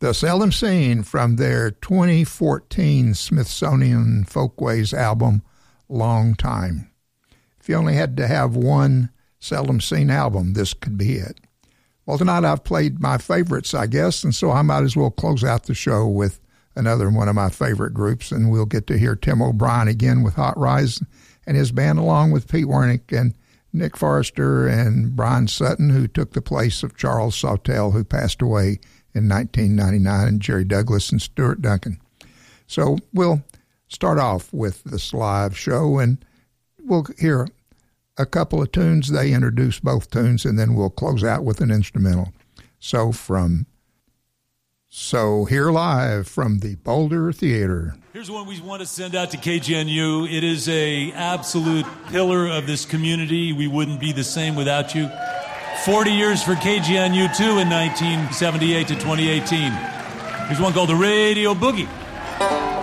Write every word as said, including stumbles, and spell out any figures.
The Seldom Seen from their twenty fourteen Smithsonian Folkways album, Long Time. If you only had to have one Seldom Seen album, this could be it. Well, tonight I've played my favorites, I guess, and so I might as well close out the show with another one of my favorite groups, and we'll get to hear Tim O'Brien again with Hot Rise and his band, along with Pete Wernick and Nick Forrester and Brian Sutton, who took the place of Charles Sawtelle, who passed away in nineteen ninety-nine, and Jerry Douglas and Stuart Duncan. So we'll start off with this live show, and we'll hear a couple of tunes. They introduce both tunes, and then we'll close out with an instrumental. So from So here live from the Boulder Theater. Here's one we want to send out to K G N U. It is a absolute pillar of this community. We wouldn't be the same without you. forty years for K G N U, too, in nineteen seventy-eight to twenty eighteen. Here's one called The Radio Boogie.